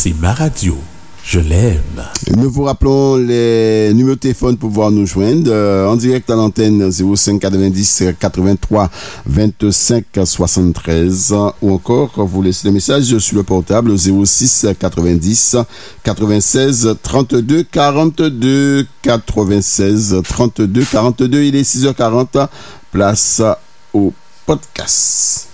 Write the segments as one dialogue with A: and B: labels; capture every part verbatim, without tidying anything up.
A: c'est ma radio. Je l'aime.
B: Nous vous rappelons les numéros de téléphone pour pouvoir nous joindre. Euh, en direct à l'antenne zéro cinq quatre-vingt-dix quatre-vingt-trois vingt-cinq soixante-treize ou encore vous laissez le message sur le portable zéro six quatre-vingt-dix quatre-vingt-seize trente-deux quarante-deux quatre-vingt-seize trente-deux quarante-deux. Il est six heures quarante. Place au podcast.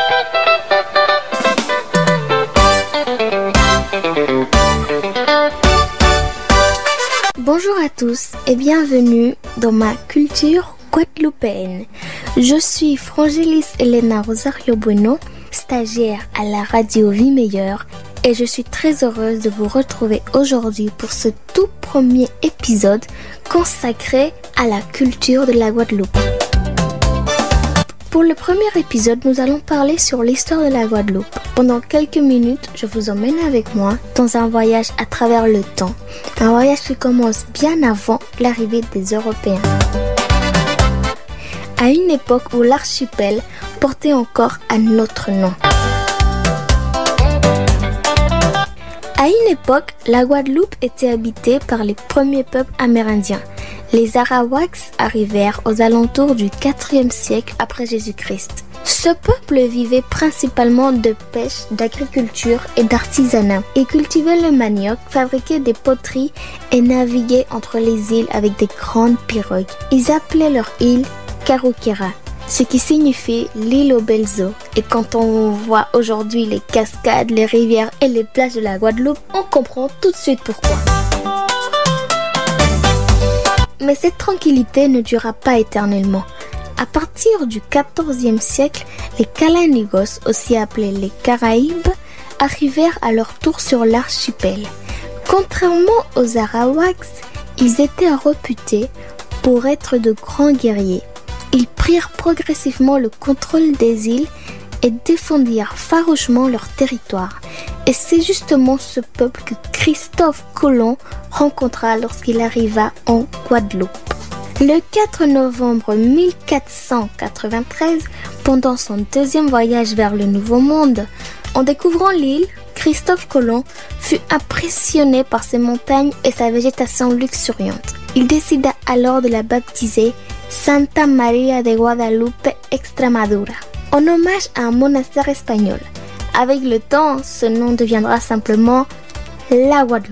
C: Bonjour à tous et bienvenue dans ma culture guadeloupéenne. Je suis Frangélis Elena Rosario Bueno, stagiaire à la radio Vie Meilleure, et je suis très heureuse de vous retrouver aujourd'hui pour ce tout premier épisode consacré à la culture de la Guadeloupe. Pour le premier épisode, nous allons parler sur l'histoire de la Guadeloupe. Pendant quelques minutes, je vous emmène avec moi dans un voyage à travers le temps. Un voyage qui commence bien avant l'arrivée des Européens. À une époque où l'archipel portait encore un autre nom. À une époque, la Guadeloupe était habitée par les premiers peuples amérindiens. Les Arawaks arrivèrent aux alentours du quatrième siècle après Jésus-Christ. Ce peuple vivait principalement de pêche, d'agriculture et d'artisanat. Ils cultivaient le manioc, fabriquaient des poteries et naviguaient entre les îles avec des grandes pirogues. Ils appelaient leur île Karukera, ce qui signifie l'île aux belles eaux. Et quand on voit aujourd'hui les cascades, les rivières et les plages de la Guadeloupe, on comprend tout de suite pourquoi. Mais cette tranquillité ne dura pas éternellement. À partir du quatorzième siècle, les Kalanigos, aussi appelés les Caraïbes, arrivèrent à leur tour sur l'archipel. Contrairement aux Arawaks, ils étaient réputés pour être de grands guerriers. Ils prirent progressivement le contrôle des îles et défendirent farouchement leur territoire. Et c'est justement ce peuple que Christophe Colomb rencontra lorsqu'il arriva en Guadeloupe. Le quatre novembre mille quatre cent quatre-vingt-treize, pendant son deuxième voyage vers le Nouveau Monde, en découvrant l'île, Christophe Colomb fut impressionné par ses montagnes et sa végétation luxuriante. Il décida alors de la baptiser Santa María de Guadalupe Extremadura, en hommage à un monastère espagnol. Avec le temps, ce nom deviendra simplement la Guadeloupe.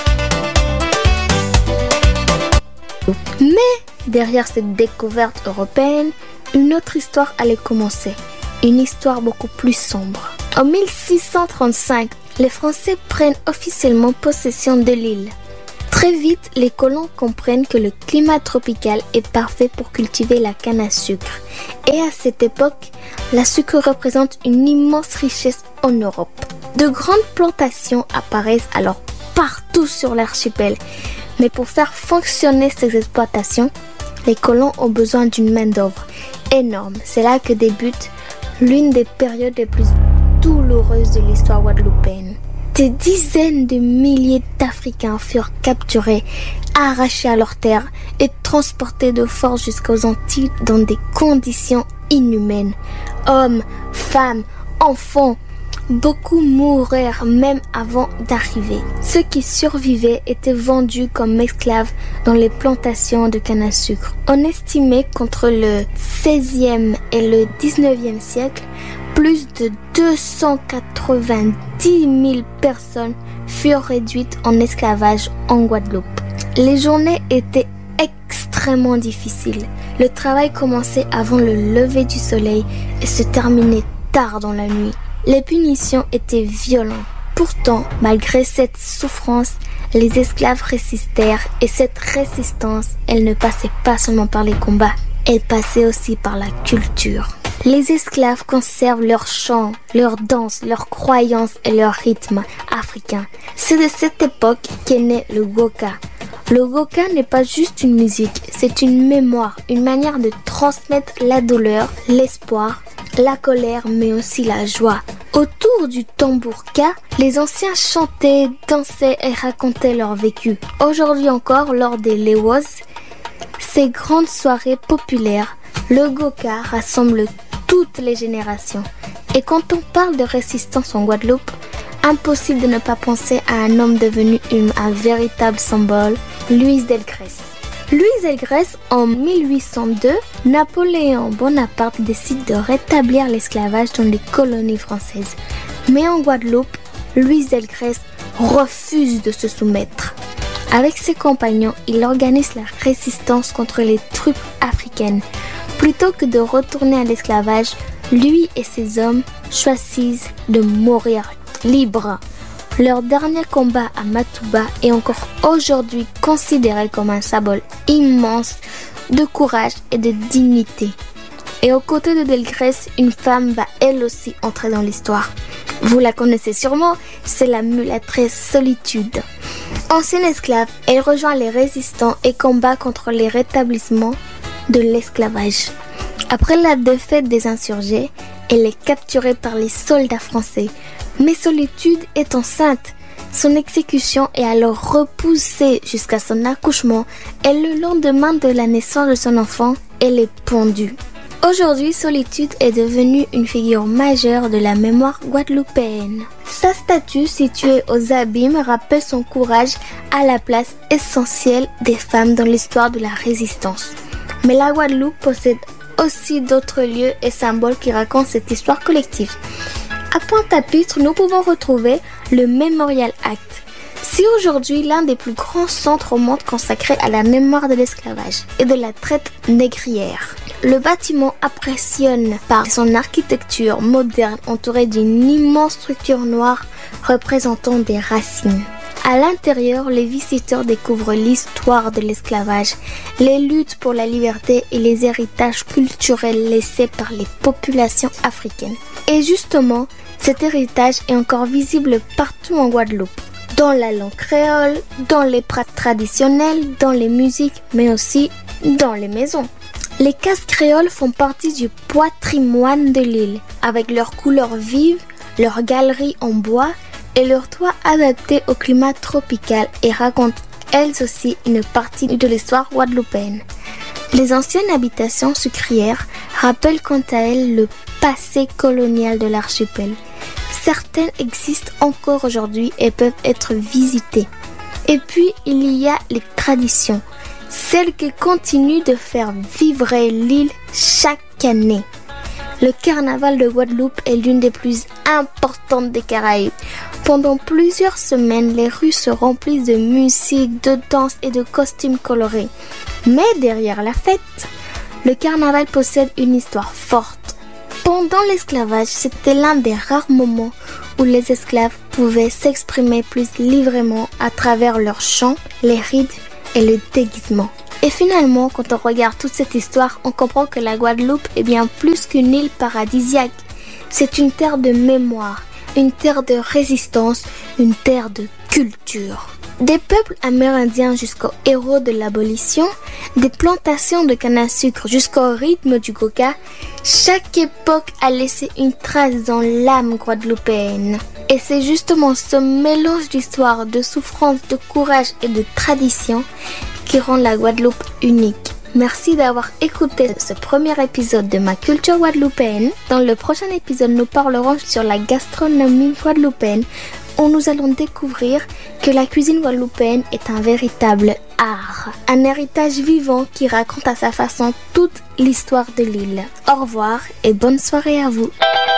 C: Mais derrière cette découverte européenne, une autre histoire allait commencer. Une histoire beaucoup plus sombre. En mille six cent trente-cinq, les Français prennent officiellement possession de l'île. Très vite, les colons comprennent que le climat tropical est parfait pour cultiver la canne à sucre. Et à cette époque, la sucre représente une immense richesse en Europe. De grandes plantations apparaissent alors partout sur l'archipel. Mais pour faire fonctionner ces exploitations, les colons ont besoin d'une main-d'œuvre énorme. C'est là que débute l'une des périodes les plus douloureuses de l'histoire guadeloupéenne. Des dizaines de milliers d'Africains furent capturés, arrachés à leurs terres et transportés de force jusqu'aux Antilles dans des conditions inhumaines. Hommes, femmes, enfants, beaucoup moururent même avant d'arriver. Ceux qui survivaient étaient vendus comme esclaves dans les plantations de canne à sucre. On estimait qu'entre le seizième et le dix-neuvième siècle, plus de deux cent quatre-vingt-dix mille personnes furent réduites en esclavage en Guadeloupe. Les journées étaient extrêmement difficiles. Le travail commençait avant le lever du soleil et se terminait tard dans la nuit. Les punitions étaient violentes. Pourtant, malgré cette souffrance, les esclaves résistèrent et cette résistance, elle ne passait pas seulement par les combats, elle passait aussi par la culture. Les esclaves conservent leurs chants, leurs danses, leurs croyances et leurs rythmes africains. C'est de cette époque qu'est né le goka. Le goka n'est pas juste une musique, c'est une mémoire, une manière de transmettre la douleur, l'espoir, la colère, mais aussi la joie. Autour du tambourka, les anciens chantaient, dansaient et racontaient leur vécu. Aujourd'hui encore, lors des Lewos, ces grandes soirées populaires, le goka rassemble toutes les générations. Et quand on parle de résistance en Guadeloupe, impossible de ne pas penser à un homme devenu une, un véritable symbole, Louis Delgrès. Louis Delgrès, en mille huit cent deux, Napoléon Bonaparte décide de rétablir l'esclavage dans les colonies françaises. Mais en Guadeloupe, Louis Delgrès refuse de se soumettre. Avec ses compagnons, il organise la résistance contre les troupes africaines. Plutôt que de retourner à l'esclavage, lui et ses hommes choisissent de mourir libres. Leur dernier combat à Matouba est encore aujourd'hui considéré comme un symbole immense de courage et de dignité. Et aux côtés de Delgrès, une femme va elle aussi entrer dans l'histoire. Vous la connaissez sûrement, c'est la mulâtresse Solitude. Ancienne esclave, elle rejoint les résistants et combat contre les rétablissements de l'esclavage. Après la défaite des insurgés, elle est capturée par les soldats français. Mais Solitude est enceinte. Son exécution est alors repoussée jusqu'à son accouchement et le lendemain de la naissance de son enfant, elle est pendue. Aujourd'hui, Solitude est devenue une figure majeure de la mémoire guadeloupéenne. Sa statue, située aux Abîmes, rappelle son courage à la place essentielle des femmes dans l'histoire de la résistance. Mais la Guadeloupe possède aussi d'autres lieux et symboles qui racontent cette histoire collective. À Pointe-à-Pitre, nous pouvons retrouver le Memorial Act. Si aujourd'hui l'un des plus grands centres au monde consacré à la mémoire de l'esclavage et de la traite négrière. Le bâtiment impressionne par son architecture moderne entourée d'une immense structure noire représentant des racines. À l'intérieur, les visiteurs découvrent l'histoire de l'esclavage, les luttes pour la liberté et les héritages culturels laissés par les populations africaines. Et justement, cet héritage est encore visible partout en Guadeloupe. Dans la langue créole, dans les prats traditionnels, dans les musiques, mais aussi dans les maisons. Les cases créoles font partie du patrimoine de l'île, avec leurs couleurs vives, leurs galeries en bois et leurs toits adaptés au climat tropical et racontent elles aussi une partie de l'histoire guadeloupéenne. Les anciennes habitations sucrières rappellent quant à elles le passé colonial de l'archipel. Certaines existent encore aujourd'hui et peuvent être visitées. Et puis, il y a les traditions, celles qui continuent de faire vibrer l'île chaque année. Le carnaval de Guadeloupe est l'une des plus importantes des Caraïbes. Pendant plusieurs semaines, les rues se remplissent de musique, de danse et de costumes colorés. Mais derrière la fête, le carnaval possède une histoire forte. Pendant l'esclavage, c'était l'un des rares moments où les esclaves pouvaient s'exprimer plus librement à travers leurs chants, les rides et le déguisement. Et finalement, quand on regarde toute cette histoire, on comprend que la Guadeloupe est bien plus qu'une île paradisiaque. C'est une terre de mémoire, une terre de résistance, une terre de culture. Des peuples amérindiens jusqu'aux héros de l'abolition, des plantations de canne à sucre jusqu'au rythme du coca, chaque époque a laissé une trace dans l'âme guadeloupéenne. Et c'est justement ce mélange d'histoire, de souffrance, de courage et de tradition qui rend la Guadeloupe unique. Merci d'avoir écouté ce premier épisode de ma culture guadeloupéenne. Dans le prochain épisode, nous parlerons sur la gastronomie guadeloupéenne, où nous allons découvrir que la cuisine guadeloupéenne est un véritable art, un héritage vivant qui raconte à sa façon toute l'histoire de l'île. Au revoir et bonne soirée à vous.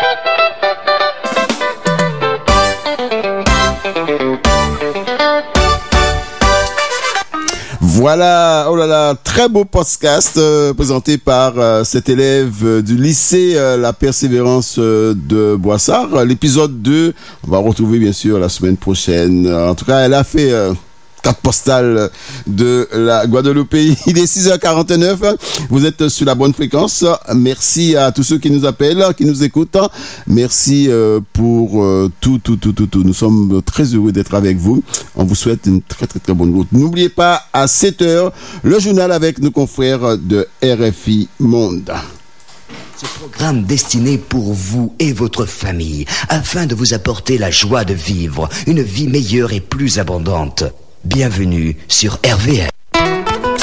B: Voilà, oh là là, très beau podcast euh, présenté par euh, cet élève euh, du lycée euh, La Persévérance euh, de Boissard. L'épisode deux, on va retrouver bien sûr la semaine prochaine. En tout cas, elle a fait euh, carte postale de la Guadeloupe. Il est six heures quarante-neuf, vous êtes sur la bonne fréquence. Merci à tous ceux qui nous appellent, qui nous écoutent. Merci euh, pour euh, tout, tout, tout, tout, tout. Nous sommes très heureux d'être avec vous. On vous souhaite une très, très, très bonne route. N'oubliez pas, à sept heures, le journal avec nos confrères de R F I Monde.
D: Ce programme destiné pour vous et votre famille, afin de vous apporter la joie de vivre, une vie meilleure et plus abondante. Bienvenue sur R V M.